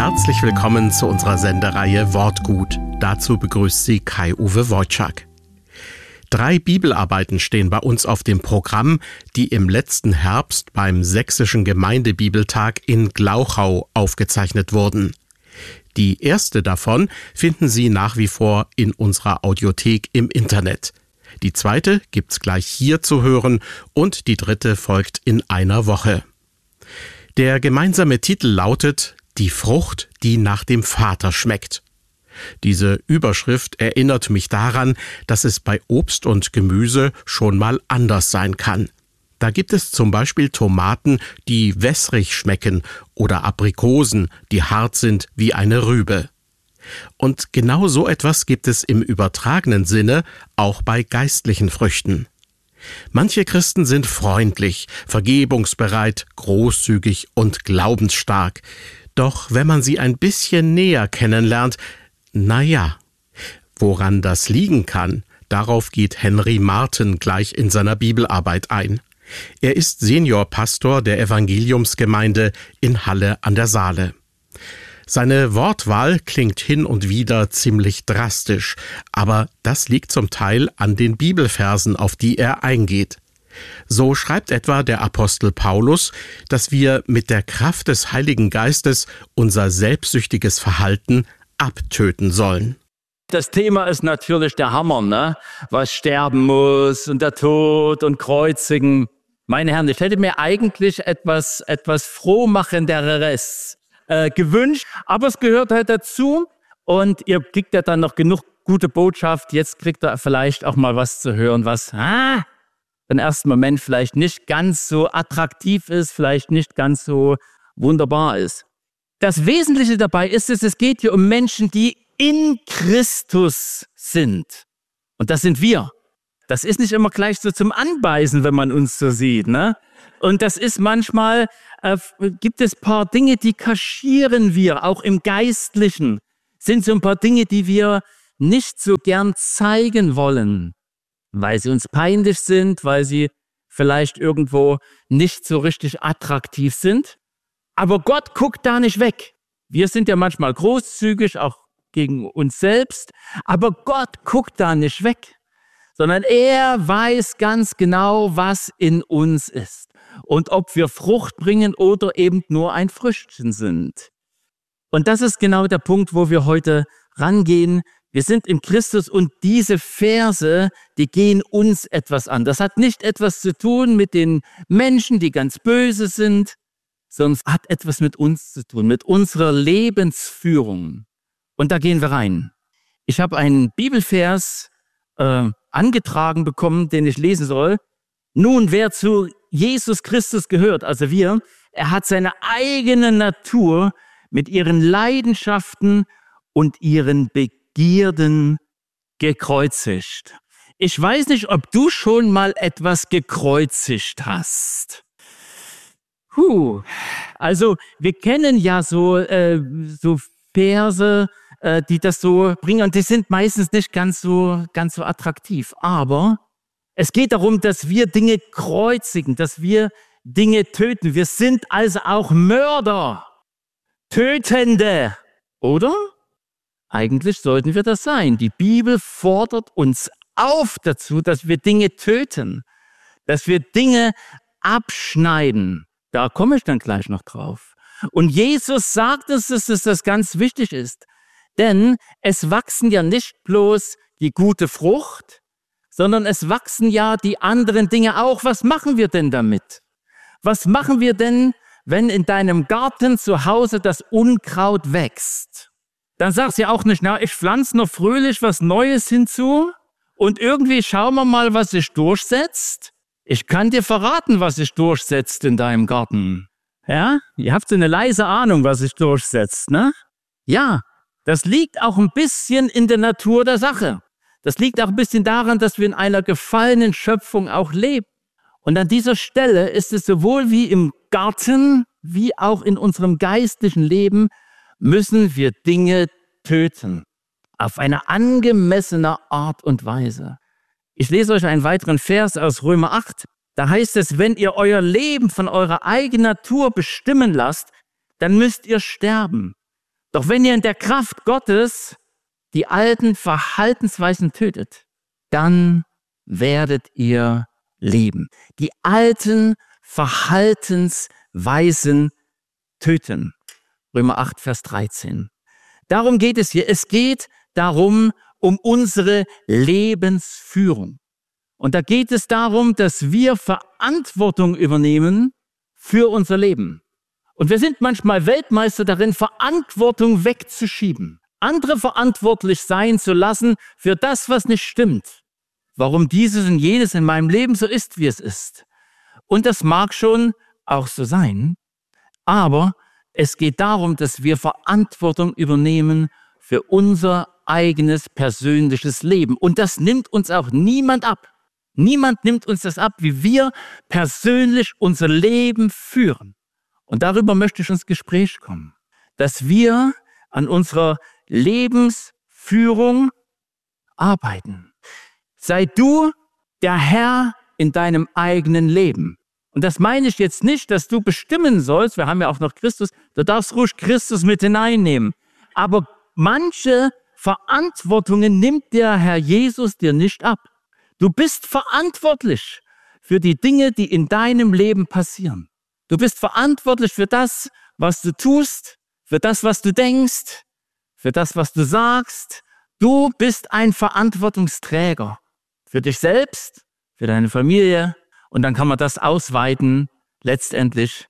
Herzlich willkommen zu unserer Sendereihe Wortgut. Dazu begrüßt Sie Kai-Uwe Wojczak. 3 Bibelarbeiten stehen bei uns auf dem Programm, die im letzten Herbst beim Sächsischen Gemeindebibeltag in Glauchau aufgezeichnet wurden. Die erste davon finden Sie nach wie vor in unserer Audiothek im Internet. Die zweite gibt's gleich hier zu hören und die dritte folgt in einer Woche. Der gemeinsame Titel lautet »Die Frucht, die nach dem Vater schmeckt«. Diese Überschrift erinnert mich daran, dass es bei Obst und Gemüse schon mal anders sein kann. Da gibt es zum Beispiel Tomaten, die wässrig schmecken, oder Aprikosen, die hart sind wie eine Rübe. Und genau so etwas gibt es im übertragenen Sinne auch bei geistlichen Früchten. Manche Christen sind freundlich, vergebungsbereit, großzügig und glaubensstark. Doch wenn man sie ein bisschen näher kennenlernt, woran das liegen kann, darauf geht Henry Marten gleich in seiner Bibelarbeit ein. Er ist Seniorpastor der Evangeliumsgemeinde in Halle an der Saale. Seine Wortwahl klingt hin und wieder ziemlich drastisch, aber das liegt zum Teil an den Bibelversen, auf die er eingeht. So schreibt etwa der Apostel Paulus, dass wir mit der Kraft des Heiligen Geistes unser selbstsüchtiges Verhalten abtöten sollen. Das Thema ist natürlich der Hammer, ne? Was sterben muss und der Tod und Kreuzigen. Meine Herren, ich hätte mir eigentlich etwas Frohmachenderes gewünscht, aber es gehört halt dazu und ihr kriegt ja dann noch genug gute Botschaft. Jetzt kriegt ihr vielleicht auch mal was zu hören, was im ersten Moment vielleicht nicht ganz so attraktiv ist, vielleicht nicht ganz so wunderbar ist. Das Wesentliche dabei ist, es geht hier um Menschen, die in Christus sind. Und das sind wir. Das ist nicht immer gleich so zum Anbeißen, wenn man uns so sieht, ne? Und das ist manchmal, gibt es ein paar Dinge, die kaschieren wir, auch im Geistlichen. Sind so ein paar Dinge, die wir nicht so gern zeigen wollen, weil sie uns peinlich sind, weil sie vielleicht irgendwo nicht so richtig attraktiv sind. Aber Gott guckt da nicht weg. Wir sind ja manchmal großzügig, auch gegen uns selbst, aber Gott guckt da nicht weg, sondern er weiß ganz genau, was in uns ist und ob wir Frucht bringen oder eben nur ein Früchtchen sind. Und das ist genau der Punkt, wo wir heute rangehen. Wir sind in Christus und diese Verse, die gehen uns etwas an. Das hat nicht etwas zu tun mit den Menschen, die ganz böse sind, sondern es hat etwas mit uns zu tun, mit unserer Lebensführung. Und da gehen wir rein. Ich habe einen Bibelvers angetragen bekommen, den ich lesen soll. Nun, wer zu Jesus Christus gehört, also er hat seine eigene Natur mit ihren Leidenschaften und ihren Begierden gekreuzigt. Ich weiß nicht, ob du schon mal etwas gekreuzigt hast. Also wir kennen ja so Verse, die das so bringen und die sind meistens nicht ganz so attraktiv. Aber es geht darum, dass wir Dinge kreuzigen, dass wir Dinge töten. Wir sind also auch Mörder, Tötende, oder? Eigentlich sollten wir das sein. Die Bibel fordert uns auf dazu, dass wir Dinge töten, dass wir Dinge abschneiden. Da komme ich dann gleich noch drauf. Und Jesus sagt uns, dass das ganz wichtig ist. Denn es wachsen ja nicht bloß die gute Frucht, sondern es wachsen ja die anderen Dinge auch. Was machen wir denn damit? Was machen wir denn, wenn in deinem Garten zu Hause das Unkraut wächst? Dann sagst du ja auch nicht, ich pflanze noch fröhlich was Neues hinzu und irgendwie schauen wir mal, was sich durchsetzt. Ich kann dir verraten, was sich durchsetzt in deinem Garten. Ja, ihr habt so eine leise Ahnung, was sich durchsetzt, ne? Ja, das liegt auch ein bisschen in der Natur der Sache. Das liegt auch ein bisschen daran, dass wir in einer gefallenen Schöpfung auch leben. Und an dieser Stelle ist es sowohl wie im Garten, wie auch in unserem geistlichen Leben, müssen wir Dinge töten. Auf eine angemessene Art und Weise. Ich lese euch einen weiteren Vers aus Römer 8. Da heißt es, wenn ihr euer Leben von eurer eigenen Natur bestimmen lasst, dann müsst ihr sterben. Doch wenn ihr in der Kraft Gottes die alten Verhaltensweisen tötet, dann werdet ihr leben. Die alten Verhaltensweisen töten. Römer 8, Vers 13. Darum geht es hier. Es geht darum, um unsere Lebensführung. Und da geht es darum, dass wir Verantwortung übernehmen für unser Leben. Und wir sind manchmal Weltmeister darin, Verantwortung wegzuschieben. Andere verantwortlich sein zu lassen für das, was nicht stimmt. Warum dieses und jenes in meinem Leben so ist, wie es ist. Und das mag schon auch so sein, aber es geht darum, dass wir Verantwortung übernehmen für unser eigenes persönliches Leben. Und das nimmt uns auch niemand ab. Niemand nimmt uns das ab, wie wir persönlich unser Leben führen. Und darüber möchte ich ins Gespräch kommen, dass wir an unserer Lebensführung arbeiten. Sei du der Herr in deinem eigenen Leben. Und das meine ich jetzt nicht, dass du bestimmen sollst, wir haben ja auch noch Christus, du darfst ruhig Christus mit hineinnehmen. Aber manche Verantwortungen nimmt der Herr Jesus dir nicht ab. Du bist verantwortlich für die Dinge, die in deinem Leben passieren. Du bist verantwortlich für das, was du tust, für das, was du denkst, für das, was du sagst. Du bist ein Verantwortungsträger für dich selbst, für deine Familie. Und dann kann man das ausweiten, letztendlich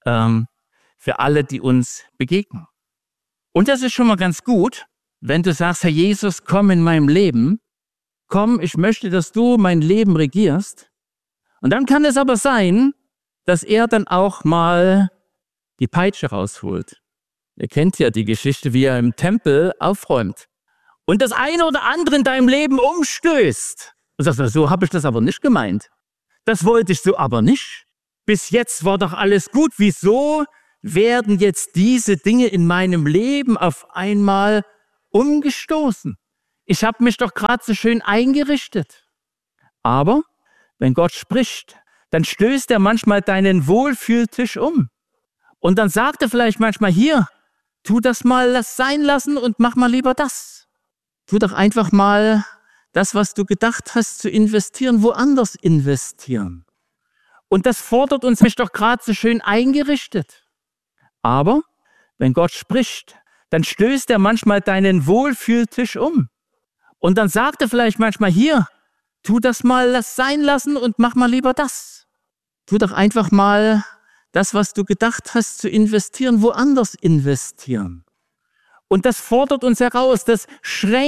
für alle, die uns begegnen. Und das ist schon mal ganz gut, wenn du sagst, Herr Jesus, komm in meinem Leben. Komm, ich möchte, dass du mein Leben regierst. Und dann kann es aber sein, dass er dann auch mal die Peitsche rausholt. Ihr kennt ja die Geschichte, wie er im Tempel aufräumt und das eine oder andere in deinem Leben umstößt. Und sagst, so habe ich das aber nicht gemeint. Das wollte ich so aber nicht. Bis jetzt war doch alles gut. Wieso werden jetzt diese Dinge in meinem Leben auf einmal umgestoßen? Ich habe mich doch gerade so schön eingerichtet. Aber wenn Gott spricht, dann stößt er manchmal deinen Wohlfühltisch um. Und dann sagt er vielleicht manchmal, hier, tu das mal sein lassen und mach mal lieber das. Tu doch einfach mal das, was du gedacht hast, zu investieren, woanders investieren. Und das fordert uns, mich doch gerade so schön eingerichtet. Aber wenn Gott spricht, dann stößt er manchmal deinen Wohlfühltisch um. Und dann sagt er vielleicht manchmal, hier, tu das mal sein lassen und mach mal lieber das. Tu doch einfach mal das, was du gedacht hast, zu investieren, woanders investieren. Und das fordert uns heraus, das schränkt